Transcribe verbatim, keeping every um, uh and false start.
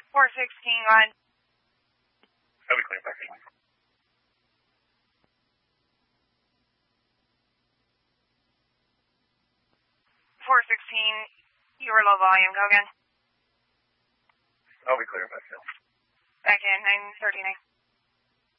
four sixteen, go ahead. That'll be clear back in. four sixteen, you were low volume, go again. I'll be clear back in. Back in, nine thirty-nine.